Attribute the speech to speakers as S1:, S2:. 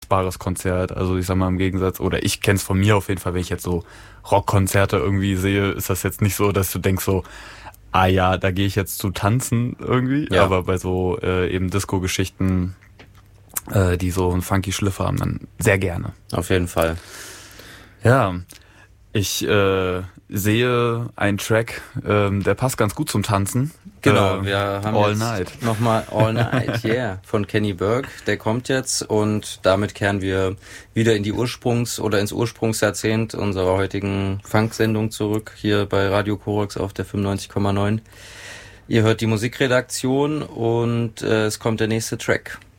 S1: austauschbares Konzert. Also ich sag mal im Gegensatz, oder ich kenn's von mir auf jeden Fall, wenn ich jetzt so Rockkonzerte irgendwie sehe, ist das jetzt nicht so, dass du denkst so, ah ja, da gehe ich jetzt zu tanzen irgendwie. Ja. Aber bei so eben Disco-Geschichten, die so einen funky Schliff haben, dann sehr gerne.
S2: Auf jeden Fall.
S1: Ja, ich sehe einen Track, der passt ganz gut zum Tanzen.
S2: Genau, wir haben
S1: All
S2: jetzt
S1: Night.
S2: Nochmal All Night, yeah, von Kenny Burke. Der kommt jetzt und damit kehren wir wieder in die ins Ursprungsjahrzehnt unserer heutigen Funk-Sendung zurück, hier bei Radio Korax auf der 95,9. Ihr hört die Musikredaktion und es kommt der nächste Track.